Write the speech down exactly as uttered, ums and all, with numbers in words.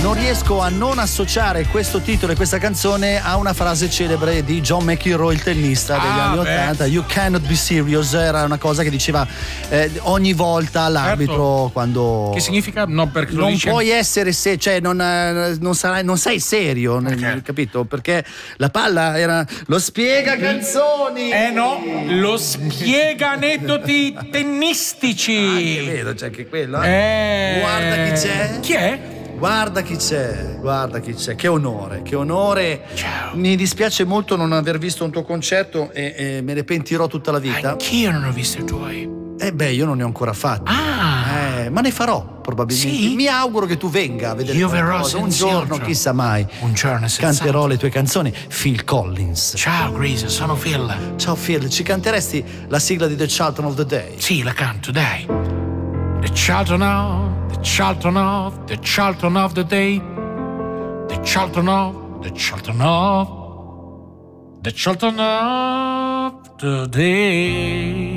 non riesco a non associare questo titolo e questa canzone a una frase celebre di John McEnroe, il tennista degli ah, anni beh. ottanta. You cannot be serious, era una cosa che diceva eh, ogni volta l'arbitro, certo. quando che significa no, perché non dice... puoi essere se, cioè non, eh, non, sarai, non sei serio, okay. capito? Perché la palla era lo spiega canzoni. Eh no, lo spiega aneddoti tennistici. Ah, che vedo, c'è anche quello. Eh? Eh... Guarda chi c'è. Chi è? Guarda chi c'è, guarda chi c'è, che onore, che onore. Ciao. Mi dispiace molto non aver visto un tuo concerto e, e me ne pentirò tutta la vita. Anch'io non ho visto i tuoi. Eh beh, io non ne ho ancora fatti. Ah. Eh, ma ne farò probabilmente. Sì? Mi auguro che tu venga a vedere Io qualcosa. verrò un giorno, senz'altro. chissà mai. Un giorno canterò senz'altro. le tue canzoni. Phil Collins. Ciao Grease, sono Phil. Ciao Phil, ci canteresti la sigla di The Charlton of the Day? Sì, la canto, dai. The Charlton of, the Charlton of, the Charlton of the Day. The Charlton of, the Charlton of, the Charlton of the Day.